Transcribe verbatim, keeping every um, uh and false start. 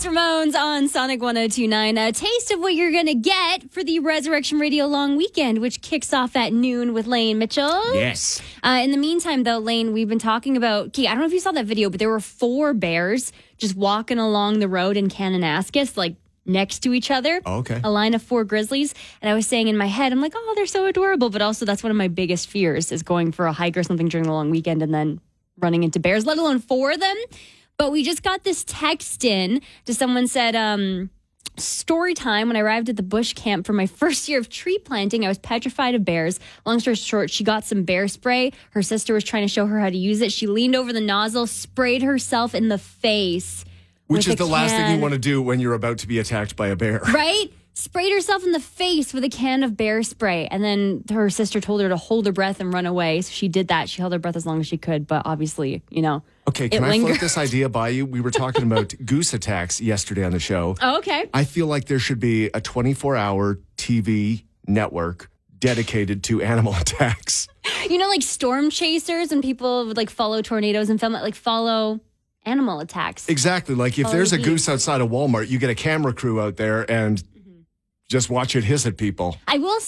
It's Ramones on Sonic one oh two point nine. A taste of what you're going to get for the Resurrection Radio long weekend, which kicks off at noon with Lane Mitchell. Yes. Uh, in the meantime, though, Lane, we've been talking about, okay, I don't know if you saw that video, but there were four bears just walking along the road in Kananaskis, like next to each other. Oh, okay. A line of four grizzlies. And I was saying in my head, I'm like, oh, they're so adorable. But also that's one of my biggest fears is going for a hike or something during the long weekend and then running into bears, let alone four of them. But we just got this text in to someone said, um, story time. When I arrived at the bush camp for my first year of tree planting, I was petrified of bears. Long story short, she got some bear spray. Her sister was trying to show her how to use it. She leaned over the nozzle, sprayed herself in the face. Which is the can. last thing you want to do when you're about to be attacked by a bear. Right? Sprayed herself in the face with a can of bear spray. And then her sister told her to hold her breath and run away. So she did that. She held her breath as long as she could. But obviously, you know, Okay, can it I lingers. float this idea by you? We were talking about goose attacks yesterday on the show. Oh, okay. I feel like there should be a twenty-four hour T V network dedicated to animal attacks. You know, like storm chasers and people would like follow tornadoes and film it, like follow animal attacks. Exactly. Like if Follow there's a the goose outside of Walmart, you get a camera crew out there and just watch it hiss at people. I will